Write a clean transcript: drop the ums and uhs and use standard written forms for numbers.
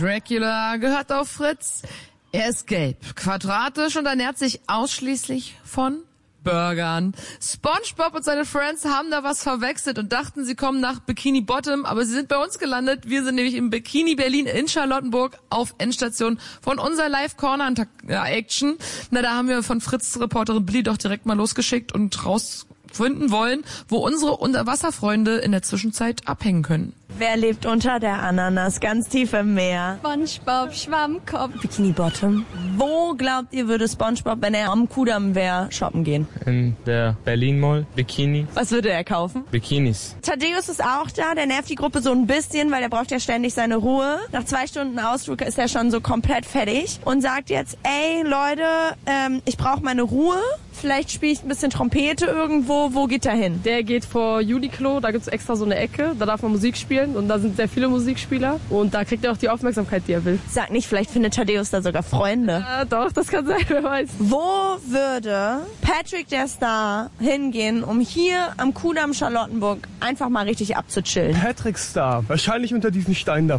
Dracula gehört auf Fritz. Er ist gelb, quadratisch und ernährt sich ausschließlich von Burgern. SpongeBob und seine Friends haben da was verwechselt und dachten, sie kommen nach Bikini Bottom, aber sie sind bei uns gelandet. Wir sind nämlich im Bikini Berlin in Charlottenburg auf Endstation von unserer Live Corner Action. Na, da haben wir von Fritz Reporterin Billy doch direkt mal losgeschickt und rausfinden wollen, wo unsere Unterwasserfreunde in der Zwischenzeit abhängen können. Wer lebt unter der Ananas, ganz tief im Meer? SpongeBob, Schwammkopf. Bikini Bottom. Wo glaubt ihr, würde SpongeBob, wenn er am Kudamm wäre, shoppen gehen? In der Berlin Mall. Bikini. Was würde er kaufen? Bikinis. Thaddeus ist auch da, der nervt die Gruppe so ein bisschen, weil er braucht ja ständig seine Ruhe. Nach 2 Stunden Ausflug ist er schon so komplett fertig und sagt jetzt, ey Leute, ich brauche meine Ruhe. Vielleicht spiele ich ein bisschen Trompete irgendwo. Wo geht er hin? Der geht vor Uniqlo, da gibt's extra so eine Ecke, da darf man Musik spielen und da sind sehr viele Musikspieler und da kriegt er auch die Aufmerksamkeit, die er will. Sag nicht, vielleicht findet Thaddeus da sogar Freunde. Ja, doch, das kann sein, wer weiß. Wo würde Patrick der Star hingehen, um hier am Kudamm Charlottenburg einfach mal richtig abzuchillen? Patrick Star, wahrscheinlich unter diesen Stein da